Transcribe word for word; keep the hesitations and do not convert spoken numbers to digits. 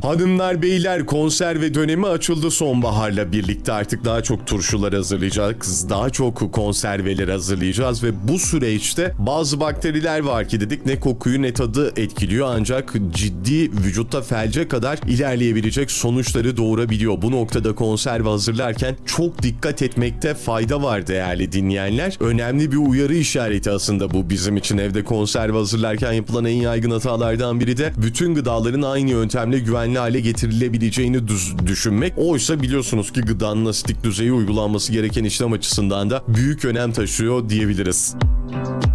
Hanımlar beyler, konserve dönemi açıldı sonbaharla birlikte. Artık daha çok turşular hazırlayacağız. Daha çok konserveler hazırlayacağız ve bu süreçte bazı bakteriler var ki dedik ne kokuyu ne tadı etkiliyor, ancak ciddi vücutta felce kadar ilerleyebilecek sonuçları doğurabiliyor. Bu noktada konserve hazırlarken çok dikkat etmekte fayda var değerli dinleyenler. Önemli bir uyarı işareti aslında bu bizim için. Evde konserve hazırlarken yapılan en yaygın hatalardan biri de bütün gıdaların aynı yöntemle güvenli hale getirilebileceğini düz- düşünmek. Oysa biliyorsunuz ki gıdanın asitik düzeyi uygulanması gereken işlem açısından da büyük önem taşıyor diyebiliriz.